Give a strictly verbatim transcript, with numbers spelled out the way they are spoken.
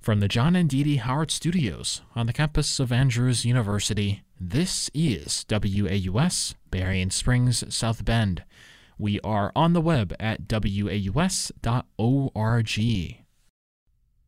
From the John and Dee Dee Howard Studios on the campus of Andrews University, this is W A U S, Berrien Springs, South Bend. We are on the web at W A U S dot org.